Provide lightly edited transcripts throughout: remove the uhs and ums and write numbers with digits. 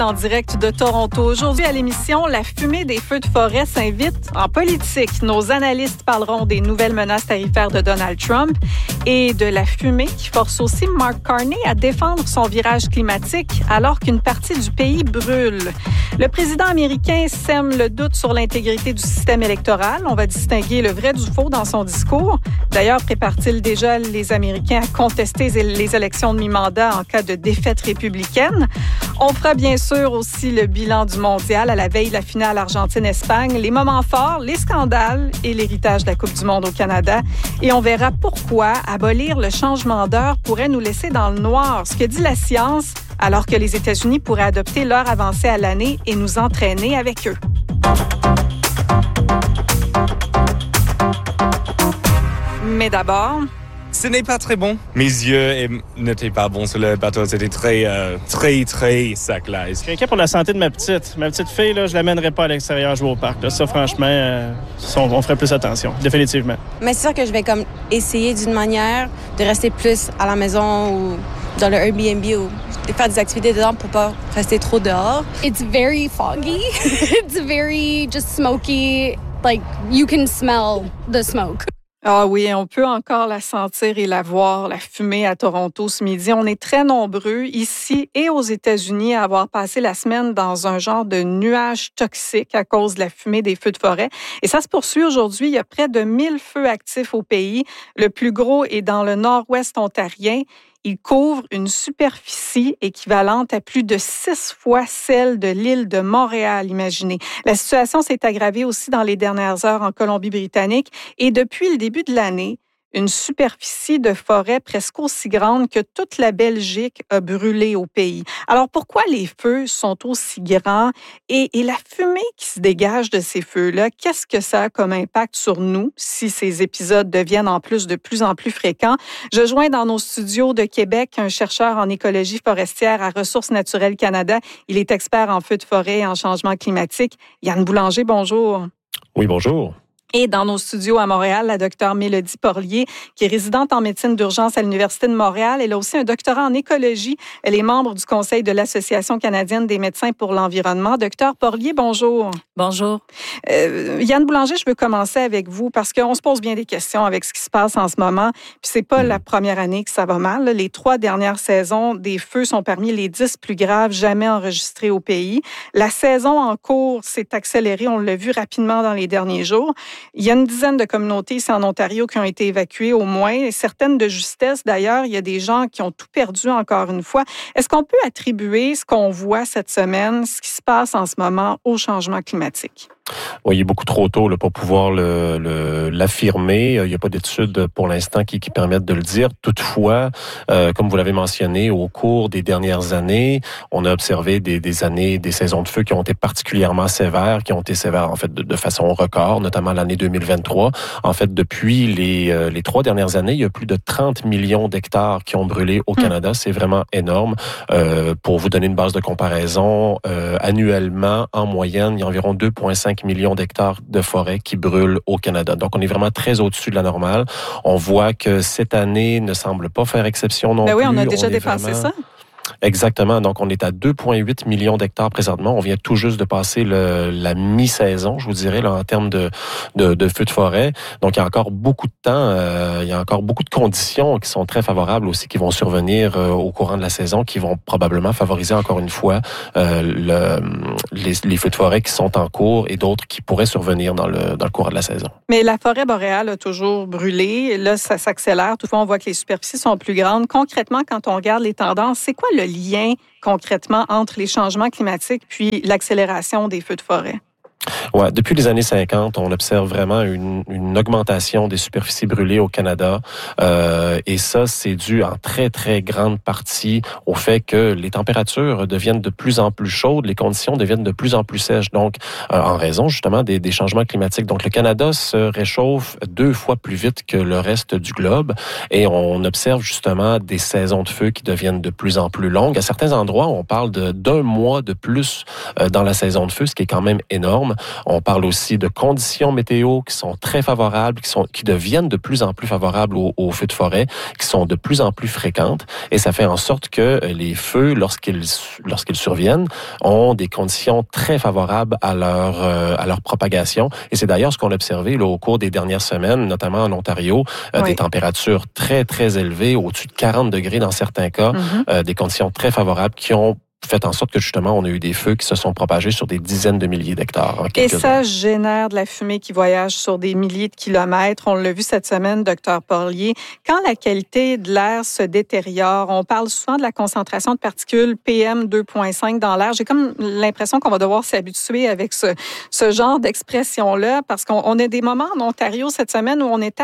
En direct de Toronto. Aujourd'hui à l'émission, la fumée des feux de forêt s'invite en politique. Nos analystes parleront des nouvelles menaces tarifaires de Donald Trump et de la fumée qui force aussi Mark Carney à défendre son virage climatique alors qu'une partie du pays brûle. Le président américain sème le doute sur l'intégrité du système électoral. On va distinguer le vrai du faux dans son discours. D'ailleurs, prépare-t-il déjà les Américains à contester les élections de mi-mandat en cas de défaite républicaine? On fera bien sûr aussi le bilan du mondial à la veille de la finale Argentine-Espagne, les moments forts, les scandales et l'héritage de la Coupe du monde au Canada. Et on verra pourquoi abolir le changement d'heure pourrait nous laisser dans le noir. Ce que dit la science, alors que les États-Unis pourraient adopter l'heure avancée à l'année et nous entraîner avec eux. Mais d'abord... Ce n'est pas très bon. Mes yeux n'étaient pas bons sur le bateau. C'était très sec, là. Je suis inquiet pour la santé de ma petite. Ma petite fille, là, je l'amènerai pas à l'extérieur jouer au parc. Là. Ça, franchement, on ferait plus attention, définitivement. Mais c'est sûr que je vais comme essayer d'une manière de rester plus à la maison ou dans le Airbnb ou de faire des activités dedans pour pas rester trop dehors. It's very foggy. It's very just smoky. Like, you can smell the smoke. Ah oui, on peut encore la sentir et la voir, la fumée à Toronto ce midi. On est très nombreux ici et aux États-Unis à avoir passé la semaine dans un genre de nuage toxique à cause de la fumée des feux de forêt. Et ça se poursuit aujourd'hui. Il y a près de 1000 feux actifs au pays. Le plus gros est dans le nord-ouest ontarien. Il couvre une superficie équivalente à plus de 6 fois celle de l'île de Montréal, imaginez. La situation s'est aggravée aussi dans les dernières heures en Colombie-Britannique et depuis le début de l'année, une superficie de forêt presque aussi grande que toute la Belgique a brûlé au pays. Alors, pourquoi les feux sont aussi grands et la fumée qui se dégage de ces feux-là, qu'est-ce que ça a comme impact sur nous si ces épisodes deviennent en plus de plus en plus fréquents? Je joins dans nos studios de Québec un chercheur en écologie forestière à Ressources naturelles Canada. Il est expert en feux de forêt et en changement climatique. Yann Boulanger, bonjour. Oui, bonjour. Et dans nos studios à Montréal, la docteure Mélodie Porlier, qui est résidente en médecine d'urgence à l'Université de Montréal. Elle a aussi un doctorat en écologie. Elle est membre du Conseil de l'Association canadienne des médecins pour l'environnement. Docteur Porlier, bonjour. Bonjour. Yann Boulanger, je veux commencer avec vous parce qu'on se pose bien des questions avec ce qui se passe en ce moment. Puis c'est pas la première année que ça va mal. Les 3 dernières saisons des feux sont parmi les 10 plus graves jamais enregistrés au pays. La saison en cours s'est accélérée, on l'a vu rapidement dans les derniers jours. Il y a une dizaine de communautés ici en Ontario qui ont été évacuées au moins, et certaines de justesse. D'ailleurs, il y a des gens qui ont tout perdu encore une fois. Est-ce qu'on peut attribuer ce qu'on voit cette semaine, ce qui se passe en ce moment, au changement climatique? Oui, il est beaucoup trop tôt là, pour pouvoir l'affirmer. Il n'y a pas d'études pour l'instant qui permettent de le dire. Toutefois, comme vous l'avez mentionné, au cours des dernières années, on a observé des saisons de feu qui ont été particulièrement sévères, qui ont été sévères en fait de façon record, notamment l'année 2023. En fait, depuis les 3 dernières années, il y a plus de 30 millions d'hectares qui ont brûlé au Canada. C'est vraiment énorme. Pour vous donner une base de comparaison, annuellement, en moyenne, il y a environ 2,5 millions d'hectares de forêt qui brûlent au Canada. Donc, on est vraiment très au-dessus de la normale. On voit que cette année ne semble pas faire exception non plus. Oui, on a déjà dépassé ça. Exactement. Donc, on est à 2,8 millions d'hectares présentement. On vient tout juste de passer la mi-saison, je vous dirais, là, en termes de feux de forêt. Donc, il y a encore beaucoup de temps, il y a encore beaucoup de conditions qui sont très favorables aussi, qui vont survenir au courant de la saison, qui vont probablement favoriser encore une fois les feux de forêt qui sont en cours et d'autres qui pourraient survenir dans le courant de la saison. Mais la forêt boréale a toujours brûlé. Là, ça s'accélère. Toutefois, on voit que les superficies sont plus grandes. Concrètement, quand on regarde les tendances, c'est quoi le lien concrètement entre les changements climatiques puis l'accélération des feux de forêt? Ouais, depuis les années 50, on observe vraiment une augmentation des superficies brûlées au Canada. Et ça, c'est dû en très, très grande partie au fait que les températures deviennent de plus en plus chaudes, les conditions deviennent de plus en plus sèches. Donc, en raison justement des changements climatiques. Donc, le Canada se réchauffe 2 fois plus vite que le reste du globe. Et on observe justement des saisons de feu qui deviennent de plus en plus longues. À certains endroits, on parle d'1 mois de plus dans la saison de feu, ce qui est quand même énorme. normes. On parle aussi de conditions météo qui sont très favorables, qui deviennent de plus en plus favorables aux feux de forêt, qui sont de plus en plus fréquentes. Et ça fait en sorte que les feux, lorsqu'ils surviennent, ont des conditions très favorables à leur propagation. Et c'est d'ailleurs ce qu'on a observé là, au cours des dernières semaines, notamment en Ontario, des températures très, très élevées, au-dessus de 40 degrés dans certains cas, des conditions très favorables qui ont fait en sorte que justement, on a eu des feux qui se sont propagés sur des dizaines de milliers d'hectares. Et ça génère de la fumée qui voyage sur des milliers de kilomètres. On l'a vu cette semaine, Dr Porlier. Quand la qualité de l'air se détériore, on parle souvent de la concentration de particules PM2.5 dans l'air. J'ai comme l'impression qu'on va devoir s'habituer avec ce genre d'expression-là, parce qu'on a des moments en Ontario cette semaine où on est à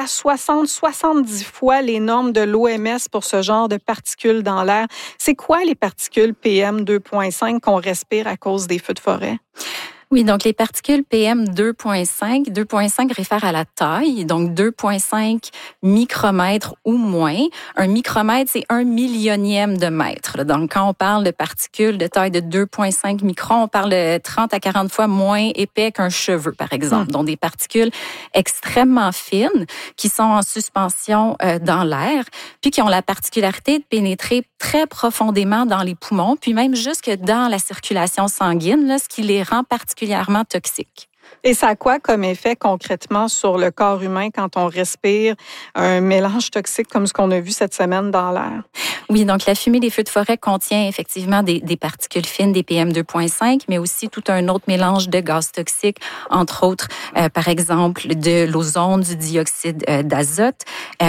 60-70 fois les normes de l'OMS pour ce genre de particules dans l'air. C'est quoi les particules PM2.5 qu'on respire à cause des feux de forêt? Oui, donc les particules PM2.5, 2.5 réfère à la taille, donc 2.5 micromètres ou moins. Un micromètre, c'est 1/1000e de mètre. Donc, quand on parle de particules de taille de 2.5 microns, on parle de 30 à 40 fois moins épais qu'un cheveu, par exemple. Donc, des particules extrêmement fines qui sont en suspension dans l'air, puis qui ont la particularité de pénétrer très profondément dans les poumons, puis même jusque dans la circulation sanguine, là, ce qui les rend particulièrement toxiques. Et ça a quoi comme effet concrètement sur le corps humain quand on respire un mélange toxique comme ce qu'on a vu cette semaine dans l'air? Oui, donc la fumée des feux de forêt contient effectivement des particules fines, des PM2.5, mais aussi tout un autre mélange de gaz toxiques, entre autres, par exemple, de l'ozone, du dioxyde d'azote.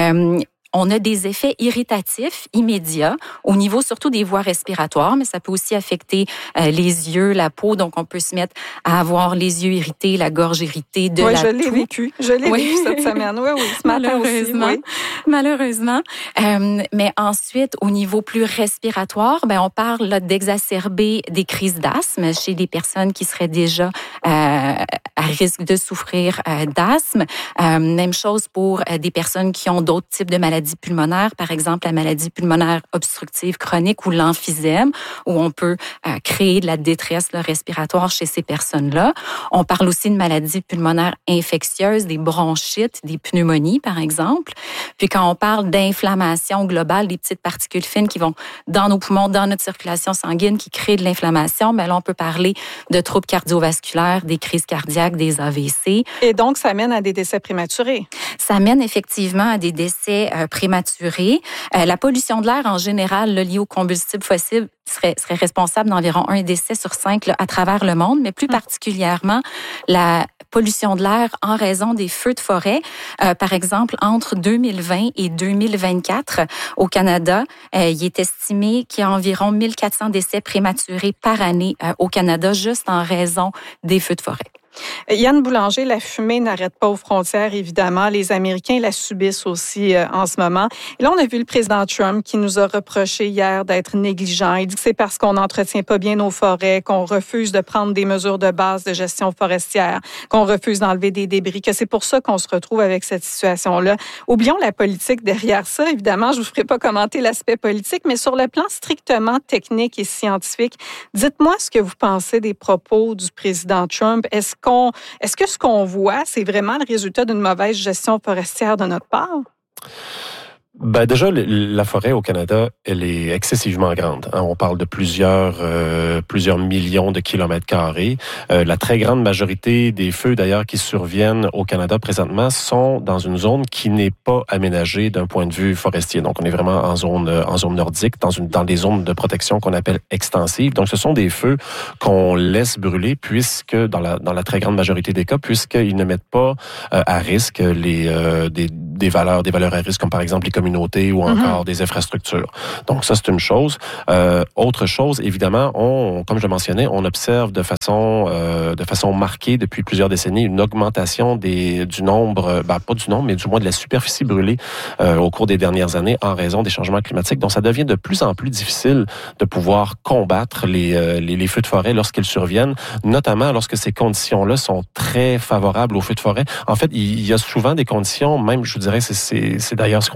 On a des effets irritatifs immédiats au niveau surtout des voies respiratoires, mais ça peut aussi affecter les yeux, la peau. Donc, on peut se mettre à avoir les yeux irrités, la gorge irritée, de la toux. Je l'ai vécu cette semaine. Oui, ce matin aussi. Oui. Malheureusement. Mais ensuite, au niveau plus respiratoire, on parle là, d'exacerber des crises d'asthme chez des personnes qui seraient déjà à risque de souffrir d'asthme. Même chose pour des personnes qui ont d'autres types de maladies pulmonaires, par exemple la maladie pulmonaire obstructive chronique ou l'emphysème, où on peut créer de la détresse respiratoire chez ces personnes-là. On parle aussi de maladies pulmonaires infectieuses, des bronchites, des pneumonies, par exemple. Puis quand on parle d'inflammation globale, des petites particules fines qui vont dans nos poumons, dans notre circulation sanguine, qui créent de l'inflammation, là, on peut parler de troubles cardiovasculaires, des crises cardiaques, des AVC. Et donc, ça mène à des décès prématurés? Ça mène effectivement à des décès prématurés. La pollution de l'air, en général, liée aux combustibles fossiles, serait responsable d'environ 1 décès sur 5 à travers le monde, mais plus particulièrement la pollution de l'air en raison des feux de forêt. Par exemple, entre 2020 et 2024, au Canada, il est estimé qu'il y a environ 1400 décès prématurés par année au Canada, juste en raison des feux de forêt. Yann Boulanger, la fumée n'arrête pas aux frontières, évidemment. Les Américains la subissent aussi en ce moment. Et là, on a vu le président Trump qui nous a reproché hier d'être négligent. Il dit que c'est parce qu'on n'entretient pas bien nos forêts, qu'on refuse de prendre des mesures de base de gestion forestière, qu'on refuse d'enlever des débris, que c'est pour ça qu'on se retrouve avec cette situation-là. Oublions la politique derrière ça. Évidemment, je ne vous ferai pas commenter l'aspect politique, mais sur le plan strictement technique et scientifique, dites-moi ce que vous pensez des propos du président Trump. Est-ce que ce qu'on voit, c'est vraiment le résultat d'une mauvaise gestion forestière de notre part? Déjà, la forêt au Canada, elle est excessivement grande. On parle de plusieurs millions de kilomètres carrés. La très grande majorité des feux, d'ailleurs, qui surviennent au Canada présentement, sont dans une zone qui n'est pas aménagée d'un point de vue forestier. Donc, on est vraiment en zone nordique, dans des zones de protection qu'on appelle extensives. Donc, ce sont des feux qu'on laisse brûler, puisque dans la très grande majorité des cas, puisqu'ils ne mettent pas à risque des valeurs à risque, comme par exemple les communautés ou encore des infrastructures. Donc ça, c'est une chose. Autre chose, évidemment, comme je le mentionnais, on observe de façon marquée depuis plusieurs décennies une augmentation du nombre, pas du nombre, mais du moins de la superficie brûlée au cours des dernières années en raison des changements climatiques. Donc ça devient de plus en plus difficile de pouvoir combattre les feux de forêt lorsqu'ils surviennent, notamment lorsque ces conditions-là sont très favorables aux feux de forêt. En fait, il y a souvent des conditions, même je vous dirais, c'est d'ailleurs ce qu'on a observé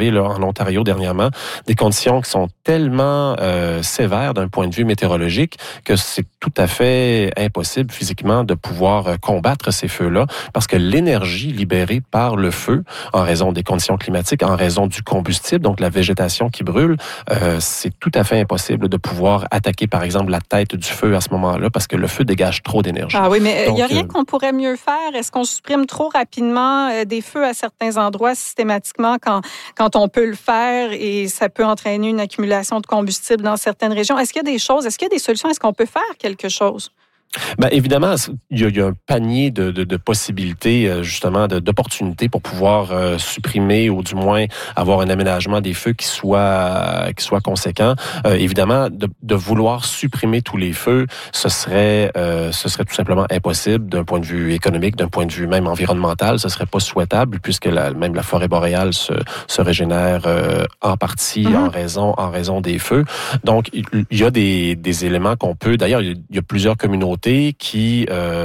observé là, en Ontario dernièrement des conditions qui sont tellement sévères d'un point de vue météorologique que c'est tout à fait impossible physiquement de pouvoir combattre ces feux-là parce que l'énergie libérée par le feu, en raison des conditions climatiques, en raison du combustible, donc la végétation qui brûle, c'est tout à fait impossible de pouvoir attaquer, par exemple, la tête du feu à ce moment-là parce que le feu dégage trop d'énergie. Ah oui, mais il n'y a rien qu'on pourrait mieux faire? Est-ce qu'on supprime trop rapidement des feux à certains endroits systématiquement quand on peut le faire et ça peut entraîner une accumulation de combustible dans certaines régions? Est-ce qu'il y a des choses, est-ce qu'il y a des solutions? Est-ce qu'on peut faire quelque chose? Ben évidemment, il y a un panier de possibilités, justement, d'opportunités pour pouvoir supprimer ou du moins avoir un aménagement des feux qui soit conséquent. Évidemment, de vouloir supprimer tous les feux, ce serait tout simplement impossible d'un point de vue économique, d'un point de vue même environnemental. Ce serait pas souhaitable puisque même la forêt boréale se régénère en partie en raison des feux. Donc, il y a des éléments qu'on peut. D'ailleurs, il y a plusieurs communautés qui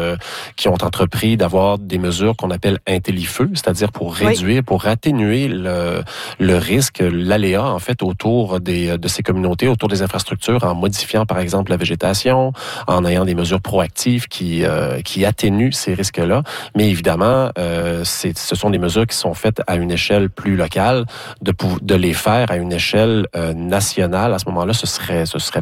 ont entrepris d'avoir des mesures qu'on appelle intellifeux, c'est-à-dire pour réduire, pour atténuer le risque, l'aléa en fait autour de ces communautés, autour des infrastructures, en modifiant par exemple la végétation, en ayant des mesures proactives qui atténuent ces risques-là. Mais évidemment, ce sont des mesures qui sont faites à une échelle plus locale, de les faire à une échelle nationale. À ce moment-là, ce serait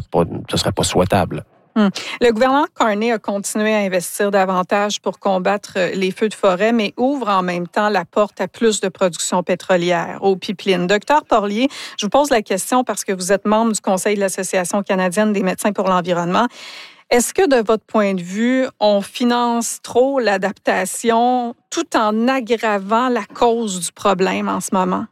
pas souhaitable. Le gouvernement Carney a continué à investir davantage pour combattre les feux de forêt, mais ouvre en même temps la porte à plus de production pétrolière, aux pipelines. Docteur Porlier, je vous pose la question parce que vous êtes membre du Conseil de l'Association canadienne des médecins pour l'environnement. Est-ce que, de votre point de vue, on finance trop l'adaptation tout en aggravant la cause du problème en ce moment?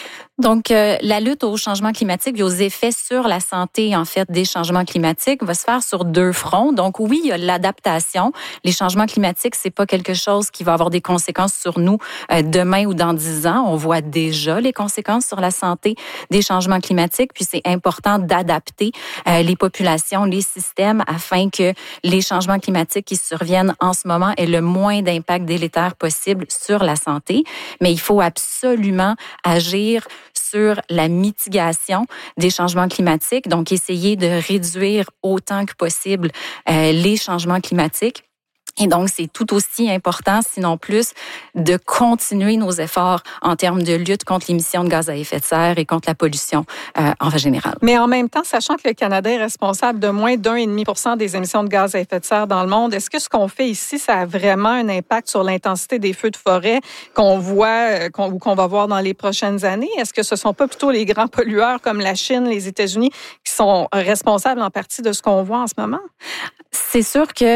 Donc, la lutte au changement climatique et aux effets sur la santé, en fait, des changements climatiques va se faire sur deux fronts. Donc, oui, il y a l'adaptation. Les changements climatiques, c'est pas quelque chose qui va avoir des conséquences sur nous demain ou dans 10 ans. On voit déjà les conséquences sur la santé des changements climatiques. Puis, c'est important d'adapter les populations, les systèmes afin que les changements climatiques qui surviennent en ce moment aient le moins d'impact délétère possible sur la santé. Mais il faut absolument agir sur la mitigation des changements climatiques, donc essayer de réduire autant que possible les changements climatiques. Et donc, c'est tout aussi important, sinon plus, de continuer nos efforts en termes de lutte contre l'émission de gaz à effet de serre et contre la pollution en général. Mais en même temps, sachant que le Canada est responsable de moins d'1,5% des émissions de gaz à effet de serre dans le monde, est-ce que ce qu'on fait ici, ça a vraiment un impact sur l'intensité des feux de forêt qu'on voit, qu'on va voir dans les prochaines années? Est-ce que ce ne sont pas plutôt les grands pollueurs comme la Chine, les États-Unis, qui sont responsables en partie de ce qu'on voit en ce moment? C'est sûr que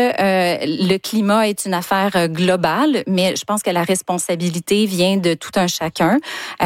le climat est une affaire globale, mais je pense que la responsabilité vient de tout un chacun.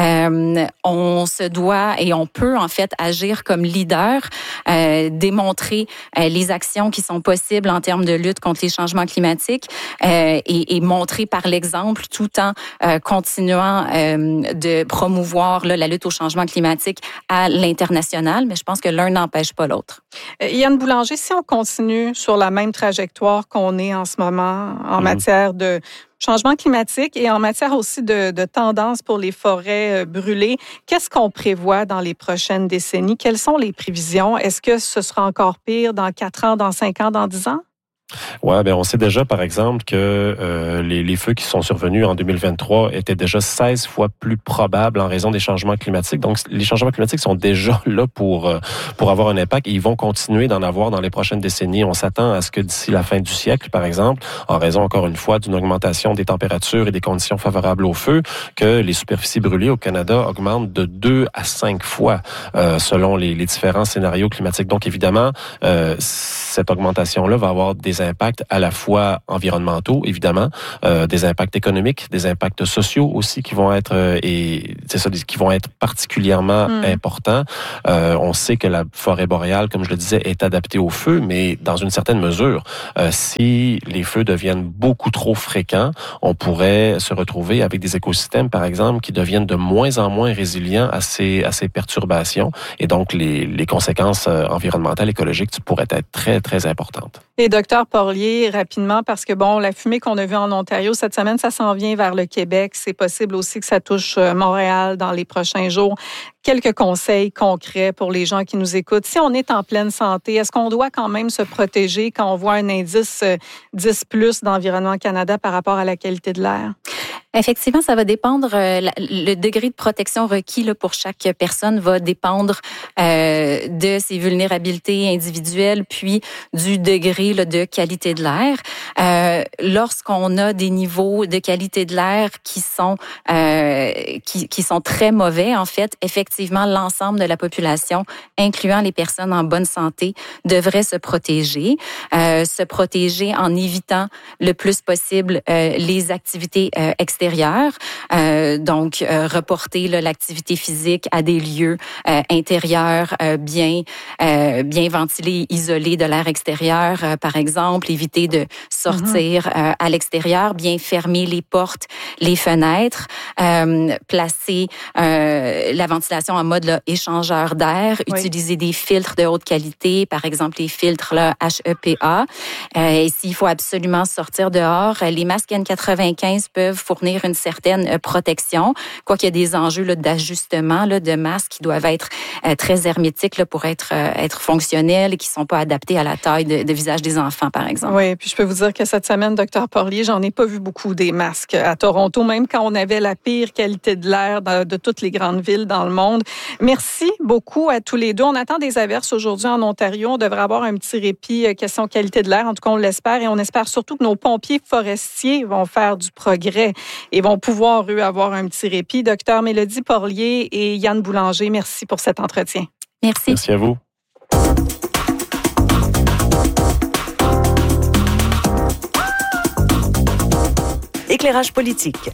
On se doit et on peut en fait agir comme leader, démontrer les actions qui sont possibles en termes de lutte contre les changements climatiques et montrer par l'exemple tout en continuant de promouvoir la lutte au changement climatique à l'international. Mais je pense que l'un n'empêche pas l'autre. Yann Boulanger, si on continue sur la même trajectoire qu'on est en ce moment en matière de changement climatique et en matière aussi de tendance pour les forêts brûlées, qu'est-ce qu'on prévoit dans les prochaines décennies? Quelles sont les prévisions? Est-ce que ce sera encore pire dans 4 ans, dans 5 ans, dans 10 ans? Ouais, on sait déjà, par exemple, que les feux qui sont survenus en 2023 étaient déjà 16 fois plus probables en raison des changements climatiques. Donc, les changements climatiques sont déjà là pour avoir un impact et ils vont continuer d'en avoir dans les prochaines décennies. On s'attend à ce que d'ici la fin du siècle, par exemple, en raison, encore une fois, d'une augmentation des températures et des conditions favorables au feu, que les superficies brûlées au Canada augmentent de 2 à 5 fois selon les différents scénarios climatiques. Donc, évidemment, cette augmentation-là va avoir des impacts à la fois environnementaux, évidemment, des impacts économiques, des impacts sociaux aussi qui vont être qui vont être particulièrement importants. On sait que la forêt boréale, comme je le disais, est adaptée au feu, mais dans une certaine mesure, si les feux deviennent beaucoup trop fréquents, on pourrait se retrouver avec des écosystèmes, par exemple, qui deviennent de moins en moins résilients à ces perturbations, et donc les conséquences environnementales, écologiques pourraient être très, très importantes. Et docteur Porlier, rapidement, parce que la fumée qu'on a vue en Ontario cette semaine, ça s'en vient vers le Québec. C'est possible aussi que ça touche Montréal dans les prochains jours. Quelques conseils concrets pour les gens qui nous écoutent. Si on est en pleine santé, est-ce qu'on doit quand même se protéger quand on voit un indice 10+ d'Environnement Canada par rapport à la qualité de l'air? Effectivement, ça va dépendre, le degré de protection requis là, pour chaque personne va dépendre de ses vulnérabilités individuelles, puis du degré là, de qualité de l'air. Lorsqu'on a des niveaux de qualité de l'air qui sont très mauvais, en fait, effectivement, l'ensemble de la population, incluant les personnes en bonne santé, devrait se protéger en évitant le plus possible les activités extérieures. Donc, reporter là, l'activité physique à des lieux intérieurs bien ventilés, isolés de l'air extérieur, par exemple, éviter de sortir à l'extérieur, bien fermer les portes, les fenêtres, placer la ventilation en mode là, échangeur d'air, utiliser des filtres de haute qualité, par exemple les filtres là, HEPA. Et s'il faut absolument sortir dehors, les masques N95 peuvent fournir une certaine protection, quoiqu'il y a des enjeux là, d'ajustement là, de masques qui doivent être très hermétiques là, pour être fonctionnels et qui ne sont pas adaptés à la taille de visage des enfants, par exemple. Oui, puis je peux vous dire que cette semaine, Dr Porlier, j'en ai pas vu beaucoup des masques à Toronto, même quand on avait la pire qualité de l'air de toutes les grandes villes dans le monde. Merci beaucoup à tous les deux. On attend des averses aujourd'hui en Ontario. On devrait avoir un petit répit question qualité de l'air. En tout cas, on l'espère et on espère surtout que nos pompiers forestiers vont faire du progrès et vont pouvoir, eux, avoir un petit répit. Docteur Mélodie Porlier et Yann Boulanger, merci pour cet entretien. Merci. Merci à vous. Éclairage politique.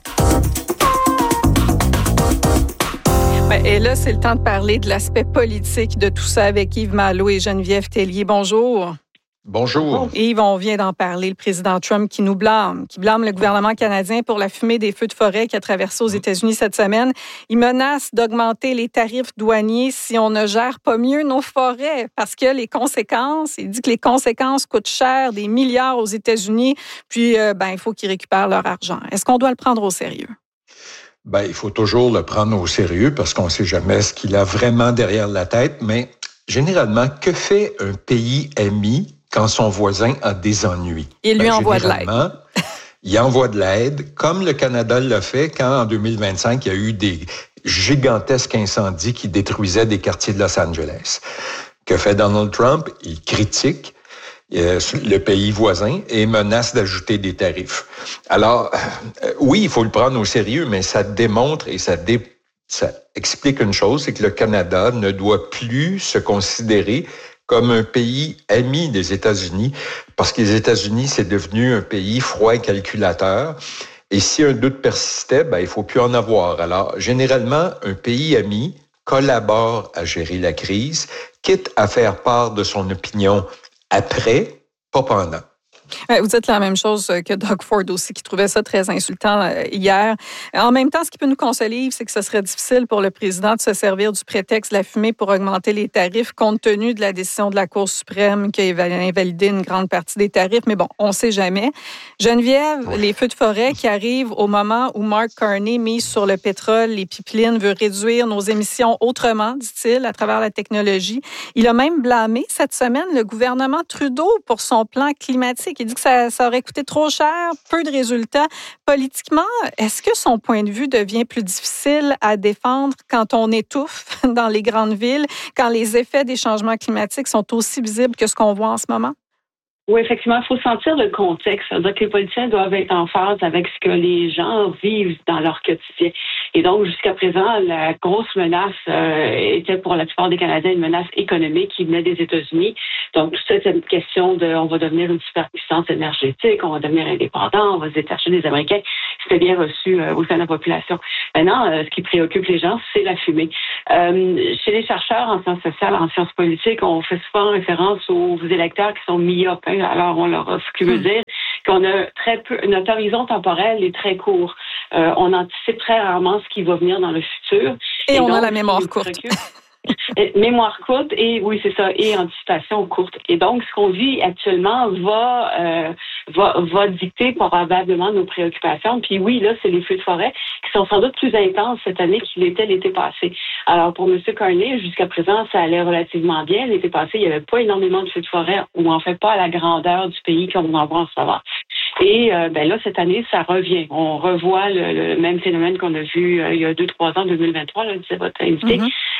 Et là, c'est le temps de parler de l'aspect politique de tout ça avec Yves Malo et Geneviève Tellier. Bonjour. Bonjour. Yves, on vient d'en parler, le président Trump qui blâme le gouvernement canadien pour la fumée des feux de forêt qui a traversé aux États-Unis cette semaine. Il menace d'augmenter les tarifs douaniers si on ne gère pas mieux nos forêts parce que il dit que les conséquences coûtent cher, des milliards aux États-Unis, puis il faut qu'ils récupèrent leur argent. Est-ce qu'on doit le prendre au sérieux? Il faut toujours le prendre au sérieux parce qu'on ne sait jamais ce qu'il a vraiment derrière la tête, mais généralement, que fait un pays ami quand son voisin a des ennuis? Il lui envoie de l'aide. Il envoie de l'aide, comme le Canada l'a fait quand, en 2025, il y a eu des gigantesques incendies qui détruisaient des quartiers de Los Angeles. Que fait Donald Trump? Il critique le pays voisin et menace d'ajouter des tarifs. Alors, oui, il faut le prendre au sérieux, mais ça démontre et ça explique une chose, c'est que le Canada ne doit plus se considérer comme un pays ami des États-Unis, parce que les États-Unis, c'est devenu un pays froid et calculateur. Et si un doute persistait, il faut plus en avoir. Alors, généralement, un pays ami collabore à gérer la crise, quitte à faire part de son opinion après, pas pendant. Vous dites la même chose que Doug Ford aussi, qui trouvait ça très insultant hier. En même temps, ce qui peut nous consoler, c'est que ce serait difficile pour le président de se servir du prétexte de la fumée pour augmenter les tarifs, compte tenu de la décision de la Cour suprême qui a invalidé une grande partie des tarifs. Mais bon, on ne sait jamais. Geneviève, les feux de forêt qui arrivent au moment où Mark Carney mise sur le pétrole, les pipelines, veut réduire nos émissions autrement, dit-il, à travers la technologie. Il a même blâmé cette semaine le gouvernement Trudeau pour son plan climatique. Il dit que ça aurait coûté trop cher, peu de résultats. Politiquement, est-ce que son point de vue devient plus difficile à défendre quand on étouffe dans les grandes villes, quand les effets des changements climatiques sont aussi visibles que ce qu'on voit en ce moment? Oui, effectivement, il faut sentir le contexte. C'est-à-dire que les politiciens doivent être en phase avec ce que les gens vivent dans leur quotidien. Et donc, jusqu'à présent, la grosse menace était pour la plupart des Canadiens une menace économique qui venait des États-Unis. Donc, toute cette question de on va devenir une superpuissance énergétique, on va devenir indépendant, on va se détacher des Américains, c'était bien reçu au sein de la population. Maintenant, ce qui préoccupe les gens, c'est la fumée. Chez les chercheurs en sciences sociales, en sciences politiques, on fait souvent référence aux électeurs qui sont myopes. Alors, on leur a ce qui veut dire qu'on a très peu, notre horizon temporel est très court. On anticipe très rarement ce qui va venir dans le futur. Et on a la mémoire courte. Mémoire courte et oui, c'est ça, et anticipation courte. Et donc, ce qu'on vit actuellement va dicter probablement nos préoccupations. Puis oui, là, c'est les feux de forêt qui sont sans doute plus intenses cette année qu'ils l'étaient l'été passé. Alors, pour M. Carney, jusqu'à présent, ça allait relativement bien. L'été passé, il n'y avait pas énormément de feux de forêt, ou en fait pas à la grandeur du pays comme on en voit en ce moment. Et là, cette année, ça revient. On revoit le même phénomène qu'on a vu il y a 2-3 ans, 2023, là, disait votre invité.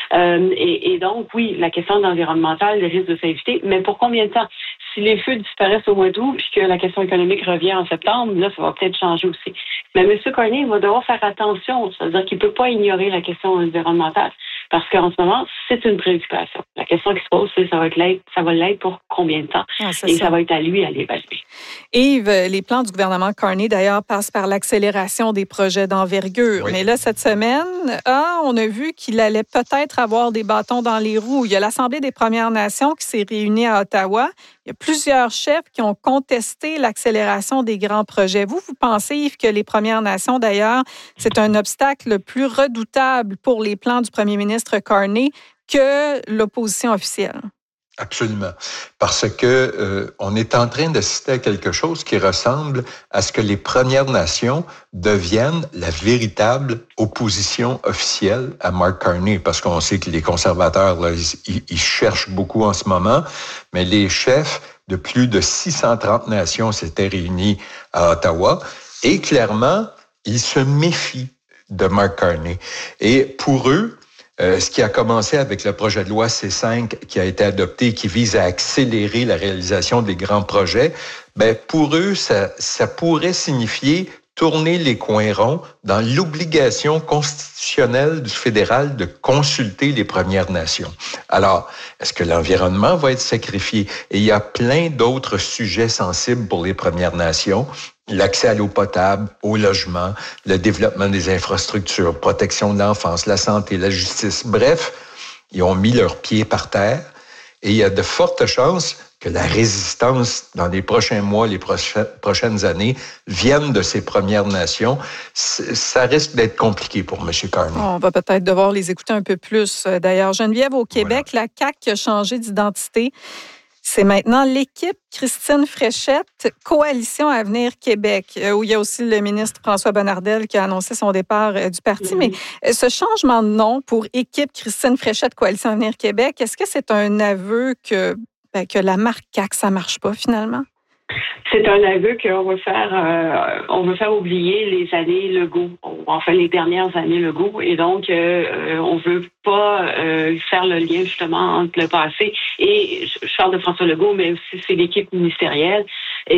Et donc, oui, la question environnementale, le risque de s'inviter, mais pour combien de temps? Si les feux disparaissent au mois d'août, puis que la question économique revient en septembre, là, ça va peut-être changer aussi. Mais M. Carney va devoir faire attention, c'est-à-dire qu'il ne peut pas ignorer la question environnementale, parce qu'en ce moment, c'est une préoccupation. La question qui se pose, c'est ça va l'être pour combien de temps? Ça va être à lui à l'évaluer. Yves, les plans du gouvernement Carney, d'ailleurs, passent par l'accélération des projets d'envergure. Oui. Mais là, cette semaine, on a vu qu'il allait peut-être avoir des bâtons dans les roues. Il y a l'Assemblée des Premières Nations qui s'est réunie à Ottawa. Il y a plusieurs chefs qui ont contesté l'accélération des grands projets. Vous pensez, Yves, que les Premières Nations, d'ailleurs, c'est un obstacle plus redoutable pour les plans du premier ministre Carney que l'opposition officielle? Absolument. Parce que on est en train d'assister à quelque chose qui ressemble à ce que les Premières Nations deviennent la véritable opposition officielle à Mark Carney. Parce qu'on sait que les conservateurs, là, ils cherchent beaucoup en ce moment, mais les chefs de plus de 630 nations s'étaient réunis à Ottawa et clairement, ils se méfient de Mark Carney. Et pour eux, ce qui a commencé avec le projet de loi C5 qui a été adopté et qui vise à accélérer la réalisation des grands projets, pour eux, ça pourrait signifier tourner les coins ronds dans l'obligation constitutionnelle du fédéral de consulter les Premières Nations. Alors, est-ce que l'environnement va être sacrifié? Et il y a plein d'autres sujets sensibles pour les Premières Nations. L'accès à l'eau potable, au logement, le développement des infrastructures, protection de l'enfance, la santé, la justice. Bref, ils ont mis leurs pieds par terre et il y a de fortes chances que la résistance dans les prochains mois, les prochaines années vienne de ces Premières Nations. Ça risque d'être compliqué pour M. Carney. On va peut-être devoir les écouter un peu plus. D'ailleurs, Geneviève, au Québec, la CAQ a changé d'identité. C'est maintenant l'équipe Christine Fréchette, Coalition Avenir Québec, où il y a aussi le ministre François Bonnardel qui a annoncé son départ du parti. Mais ce changement de nom pour équipe Christine Fréchette, Coalition Avenir Québec, est-ce que c'est un aveu que la marque CAQ, ça ne marche pas finalement? C'est un aveu qu'on veut faire oublier les années Legault, enfin les dernières années Legault, et donc on veut pas faire le lien justement entre le passé et je parle de François Legault, mais aussi c'est l'équipe ministérielle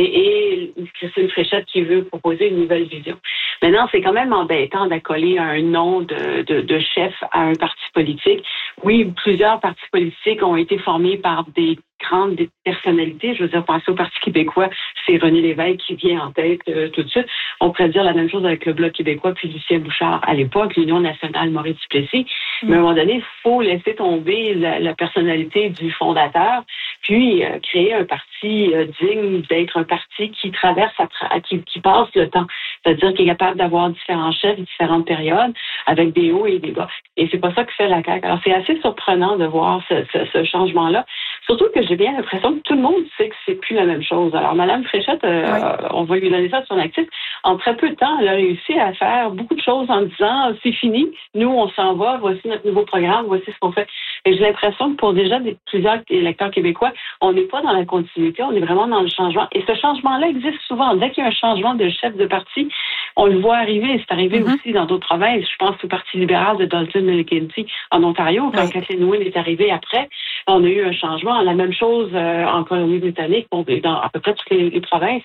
et Christine Fréchette qui veut proposer une nouvelle vision. Maintenant, c'est quand même embêtant d'accoler un nom de chef à un parti politique. Oui, plusieurs partis politiques ont été formés par des grandes personnalités. Je veux dire, pensez au Parti québécois, c'est René Lévesque qui vient en tête tout de suite. On pourrait dire la même chose avec le Bloc québécois puis Lucien Bouchard à l'époque, l'Union nationale Maurice Duplessis. Mais à un moment donné, il faut laisser tomber la personnalité du fondateur, puis créer un parti digne d'être un parti qui traverse, qui passe le temps. C'est-à-dire qu'il est capable d'avoir différents chefs, différentes périodes, avec des hauts et des bas. Et c'est pas ça que fait la CAQ. Alors, c'est assez surprenant de voir ce changement-là. Surtout que j'ai bien l'impression que tout le monde sait que c'est plus la même chose. Alors, Mme Fréchette, on va lui donner ça de son actif. En très peu de temps, elle a réussi à faire beaucoup de choses en disant « c'est fini, nous, on s'en va, voici notre nouveau programme, voici ce qu'on fait ». Et j'ai l'impression que pour déjà plusieurs électeurs québécois, on n'est pas dans la continuité, on est vraiment dans le changement. Et ce changement-là existe souvent. Dès qu'il y a un changement de chef de parti, on le voit arriver. C'est arrivé aussi dans d'autres provinces. Je pense au Parti libéral de Dalton McKenzie en Ontario, quand Kathleen Wynne est arrivée après, on a eu un changement. La même chose en Colombie-Britannique, dans à peu près toutes les provinces.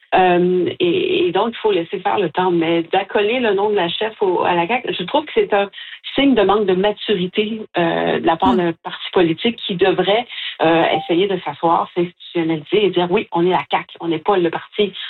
Et donc, il faut laisser faire le temps. Mais d'accoler le nom de la chef à la CAQ, je trouve que c'est un signe de manque de maturité de la part d'un parti politique qui devrait essayer de s'asseoir, s'institutionnaliser et dire oui, on est la CAQ, on n'est pas le parti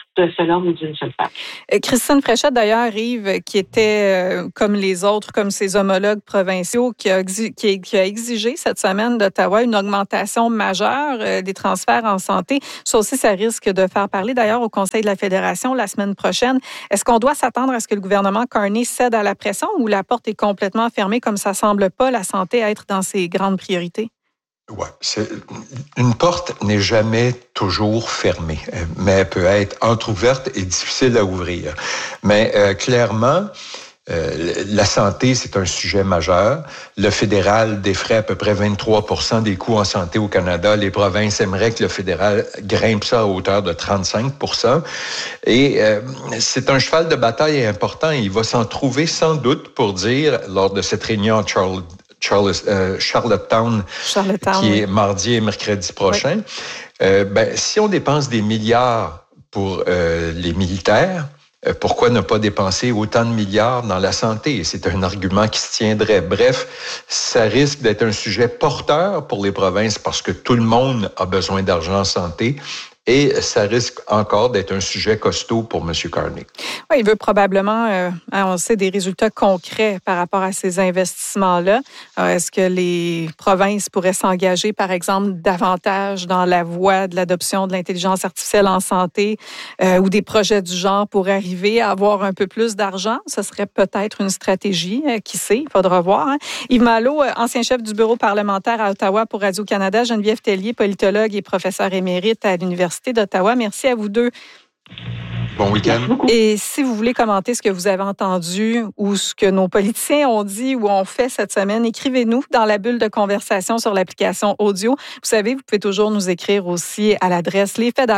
d'un seul homme ou d'une seule femme. Christine Fréchette, d'ailleurs, Yves, qui était, comme les autres, comme ses homologues provinciaux, qui a exigé cette semaine d'Ottawa une augmentation majeure des transferts en santé. Ça aussi, ça risque de faire parler, d'ailleurs, au Conseil de la Fédération la semaine prochaine. Est-ce qu'on doit s'attendre à ce que le gouvernement Carney cède à la pression ou la porte est complètement fermée, comme ça semble pas la santé être dans ses grandes priorités? Oui, une porte n'est jamais toujours fermée, mais elle peut être entrouverte et difficile à ouvrir. Mais clairement, la santé, c'est un sujet majeur. Le fédéral défraie à peu près 23% des coûts en santé au Canada. Les provinces aimeraient que le fédéral grimpe ça à hauteur de 35%. Et c'est un cheval de bataille important. Il va s'en trouver sans doute pour dire, lors de cette réunion à Charlottetown, qui est mardi et mercredi prochain. Oui. Si on dépense des milliards pour les militaires, pourquoi ne pas dépenser autant de milliards dans la santé? C'est un argument qui se tiendrait. Bref, ça risque d'être un sujet porteur pour les provinces parce que tout le monde a besoin d'argent en santé. Et ça risque encore d'être un sujet costaud pour M. Carney. Oui, il veut probablement, on sait, des résultats concrets par rapport à ces investissements-là. Est-ce que les provinces pourraient s'engager, par exemple, davantage dans la voie de l'adoption de l'intelligence artificielle en santé ou des projets du genre pour arriver à avoir un peu plus d'argent? Ce serait peut-être une stratégie, qui sait, il faudra voir. Hein? Yves Malo, ancien chef du bureau parlementaire à Ottawa pour Radio-Canada, Geneviève Tellier, politologue et professeur émérite à l'Université d'Ottawa. Merci à vous deux. Bon week-end. Et si vous voulez commenter ce que vous avez entendu ou ce que nos politiciens ont dit ou ont fait cette semaine, écrivez-nous dans la bulle de conversation sur l'application audio. Vous savez, vous pouvez toujours nous écrire aussi à l'adresse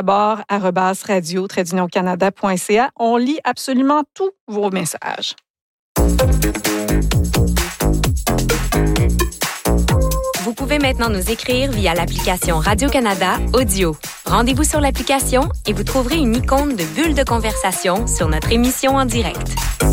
lesfaitsdabord@radio-canada.ca. On lit absolument tous vos messages. Vous pouvez maintenant nous écrire via l'application Radio-Canada Audio. Rendez-vous sur l'application et vous trouverez une icône de bulle de conversation sur notre émission en direct.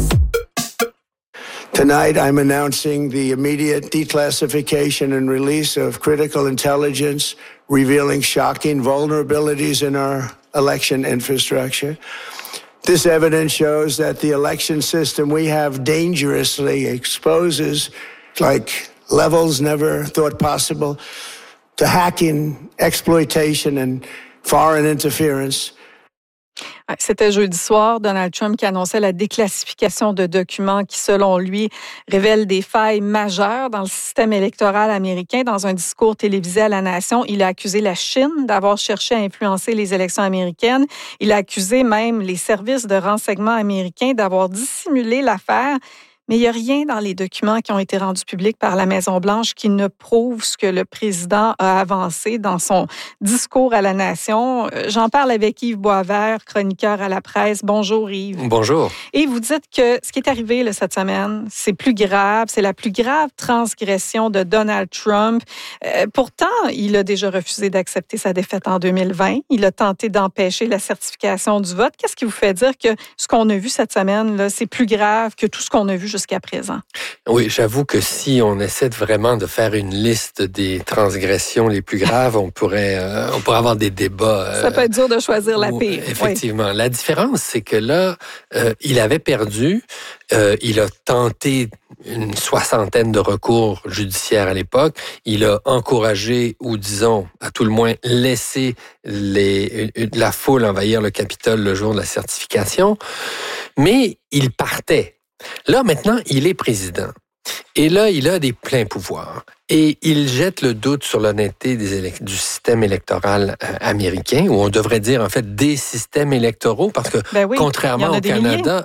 Tonight, I'm announcing the immediate declassification and release of critical intelligence revealing shocking vulnerabilities in our election infrastructure. This evidence shows that the election system we have dangerously exposes, like levels never thought possible, to hacking, exploitation, and foreign interference. C'était jeudi soir, Donald Trump qui annonçait la déclassification de documents qui, selon lui, révèlent des failles majeures dans le système électoral américain. Dans un discours télévisé à la nation, il a accusé la Chine d'avoir cherché à influencer les élections américaines. Il a accusé même les services de renseignement américains d'avoir dissimulé l'affaire. Mais il n'y a rien dans les documents qui ont été rendus publics par la Maison-Blanche qui ne prouve ce que le président a avancé dans son discours à la nation. J'en parle avec Yves Boisvert, chroniqueur à la presse. Bonjour Yves. Bonjour. Et vous dites que ce qui est arrivé là, cette semaine, c'est plus grave, c'est la plus grave transgression de Donald Trump. Pourtant, il a déjà refusé d'accepter sa défaite en 2020. Il a tenté d'empêcher la certification du vote. Qu'est-ce qui vous fait dire que ce qu'on a vu cette semaine, là, c'est plus grave que tout ce qu'on a vu jusqu'à présent? Oui, j'avoue que si on essaie vraiment de faire une liste des transgressions les plus graves, on pourrait avoir des débats. Ça peut être dur de choisir la pire. Effectivement. Oui. La différence, c'est que là, il avait perdu. Il a tenté une soixantaine de recours judiciaires à l'époque. Il a encouragé, ou disons, à tout le moins, laissé la foule envahir le Capitole le jour de la certification. Mais il partait. Là, maintenant, il est président. Et là, il a des pleins pouvoirs. Et il jette le doute sur l'honnêteté du système électoral américain, ou on devrait dire, en fait, des systèmes électoraux, parce que, contrairement au Canada,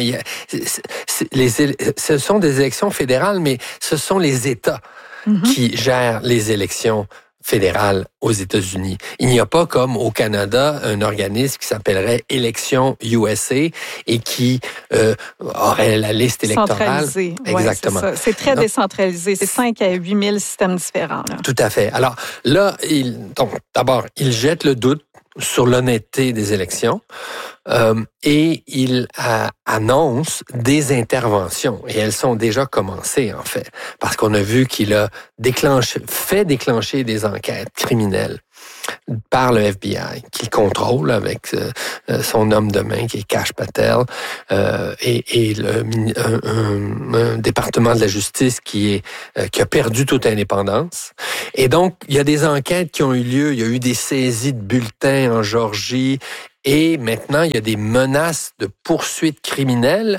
ce sont des élections fédérales, mais ce sont les États qui gèrent les élections fédérale aux États-Unis. Il n'y a pas, comme au Canada, un organisme qui s'appellerait Élections USA et qui aurait la liste électorale. Centralisé. Exactement. Ouais, c'est très décentralisé. C'est 5 à 8 000 systèmes différents. Là. Tout à fait. Alors là, d'abord, il jette le doute sur l'honnêteté des élections et il annonce des interventions. Et elles sont déjà commencées, en fait, parce qu'on a vu qu'il a fait déclencher des enquêtes criminelles par le FBI, qui contrôle avec son homme de main, qui est Kash Patel, et un département de la justice qui a perdu toute indépendance. Et donc, il y a des enquêtes qui ont eu lieu. Il y a eu des saisies de bulletins en Géorgie. Et maintenant, il y a des menaces de poursuites criminelles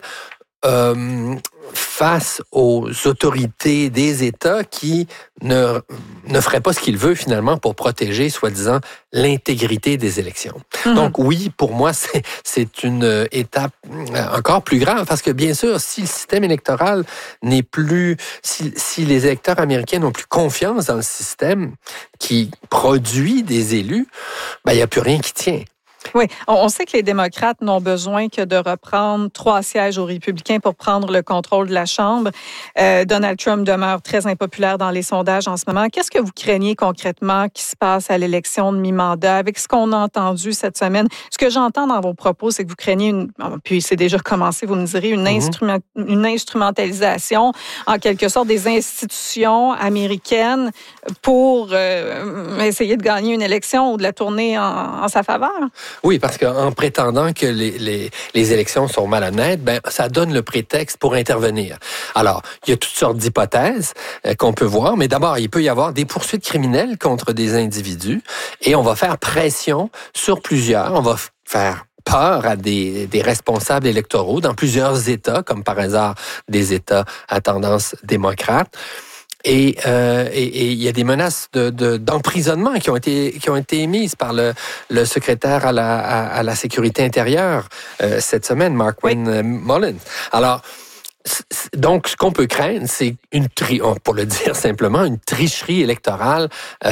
face aux autorités des États qui ne feraient pas ce qu'ils veulent finalement pour protéger, soi-disant, l'intégrité des élections. Mm-hmm. Donc oui, pour moi, c'est une étape encore plus grave parce que bien sûr, si le système électoral n'est plus... Si les électeurs américains n'ont plus confiance dans le système qui produit des élus, ben il n'y a plus rien qui tient. Oui, on sait que les démocrates n'ont besoin que de reprendre 3 sièges aux républicains pour prendre le contrôle de la Chambre. Donald Trump demeure très impopulaire dans les sondages en ce moment. Qu'est-ce que vous craignez concrètement qui se passe à l'élection de mi-mandat avec ce qu'on a entendu cette semaine? Ce que j'entends dans vos propos, c'est que vous craignez puis c'est déjà commencé, vous me direz, une instrumentalisation, en quelque sorte, des institutions américaines pour essayer de gagner une élection ou de la tourner en sa faveur? Oui, parce qu'en prétendant que les élections sont malhonnêtes, ben ça donne le prétexte pour intervenir. Alors, il y a toutes sortes d'hypothèses qu'on peut voir, mais d'abord, il peut y avoir des poursuites criminelles contre des individus et on va faire pression sur plusieurs. On va faire peur à des responsables électoraux dans plusieurs États, comme par hasard des États à tendance démocrate. Et il y a des menaces d'emprisonnement qui ont été émises par le secrétaire à la sécurité intérieure cette semaine, Markwayne Mullins. Alors, donc, ce qu'on peut craindre, c'est pour le dire simplement, une tricherie électorale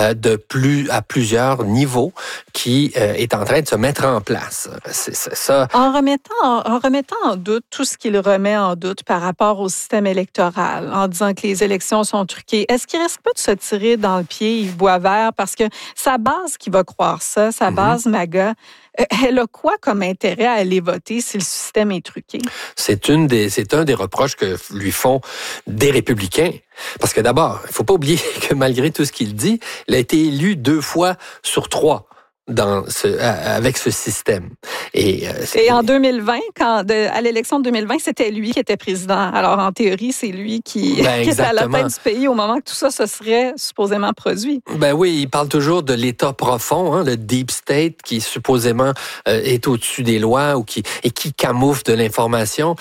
à plusieurs niveaux qui est en train de se mettre en place. C'est ça. En remettant en doute tout ce qu'il remet en doute par rapport au système électoral, en disant que les élections sont truquées, est-ce qu'il risque pas de se tirer dans le pied Yves Boisvert parce que sa base qui va croire ça, sa base MAGA, elle a quoi comme intérêt à aller voter si le système est truqué? C'est un des reproches que lui font des républicains. Parce que d'abord, il faut pas oublier que malgré tout ce qu'il dit, il a été élu 2 fois sur 3 avec ce système. Et en 2020, à l'élection de 2020, c'était lui qui était président. Alors, en théorie, c'est lui qui était à la tête du pays au moment que tout ça se serait supposément produit. Ben oui, il parle toujours de l'État profond, le deep state, qui supposément est au-dessus des lois qui camoufle de l'information.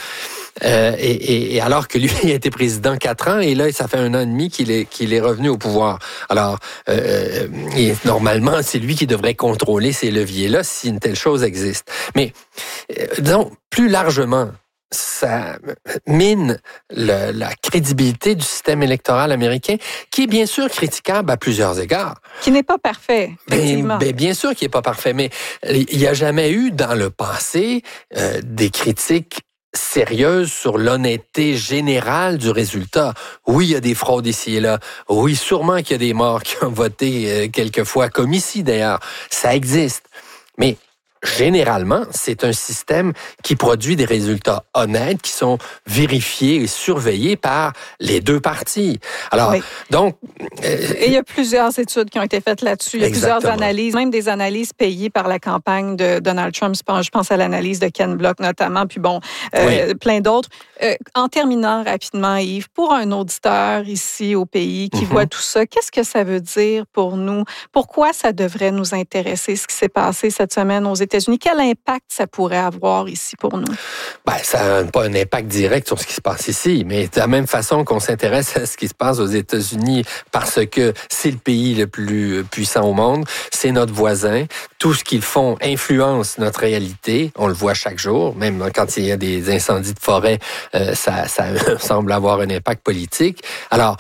Et alors que lui a été président 4 ans, et là, ça fait 1 an et demi qu'il est revenu au pouvoir. Alors, normalement, c'est lui qui devrait contrôler ces leviers-là si une telle chose existe. Mais, disons, plus largement, ça mine la crédibilité du système électoral américain, qui est bien sûr critiquable à plusieurs égards. Qui n'est pas parfait, effectivement. Bien sûr qu'il n'est pas parfait, mais il n'y a jamais eu dans le passé des critiques sérieuse sur l'honnêteté générale du résultat. Oui, il y a des fraudes ici et là. Oui, sûrement qu'il y a des morts qui ont voté quelquefois, comme ici d'ailleurs. Ça existe. Mais généralement, c'est un système qui produit des résultats honnêtes, qui sont vérifiés et surveillés par les 2 parties. Alors, donc... Et il y a plusieurs études qui ont été faites là-dessus. Il y a plusieurs analyses, même des analyses payées par la campagne de Donald Trump. Je pense à l'analyse de Ken Block notamment, puis plein d'autres. En terminant rapidement, Yves, pour un auditeur ici au pays qui voit tout ça, qu'est-ce que ça veut dire pour nous? Pourquoi ça devrait nous intéresser, ce qui s'est passé cette semaine aux États-Unis? Quel impact ça pourrait avoir ici pour nous? Ça n'a pas un impact direct sur ce qui se passe ici, mais de la même façon qu'on s'intéresse à ce qui se passe aux États-Unis parce que c'est le pays le plus puissant au monde, c'est notre voisin. Tout ce qu'ils font influence notre réalité. On le voit chaque jour, même quand il y a des incendies de forêt, ça semble avoir un impact politique. Alors,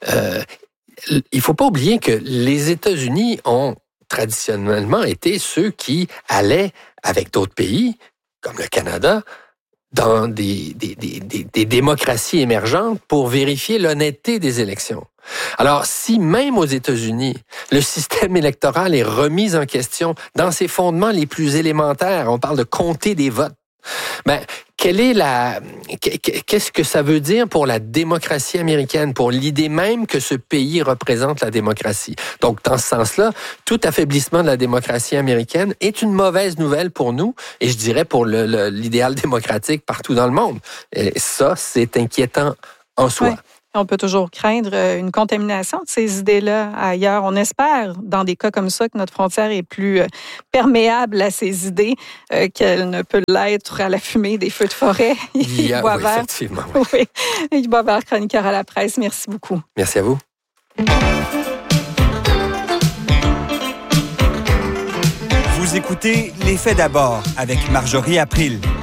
il faut pas oublier que les États-Unis ont traditionnellement été ceux qui allaient avec d'autres pays, comme le Canada, dans des démocraties émergentes pour vérifier l'honnêteté des élections. Alors, si même aux États-Unis, le système électoral est remis en question dans ses fondements les plus élémentaires, on parle de compter des votes, qu'est-ce que ça veut dire pour la démocratie américaine, pour l'idée même que ce pays représente la démocratie? Donc, dans ce sens-là, tout affaiblissement de la démocratie américaine est une mauvaise nouvelle pour nous, et je dirais pour l'idéal démocratique partout dans le monde. Et ça, c'est inquiétant en soi. Ouais. On peut toujours craindre une contamination de ces idées-là ailleurs. On espère, dans des cas comme ça, que notre frontière est plus perméable à ces idées qu'elle ne peut l'être à la fumée des feux de forêt. Effectivement. Oui. Yves Boisvert, chroniqueur à la presse. Merci beaucoup. Merci à vous. Vous écoutez Les Faits d'abord avec Marjorie April.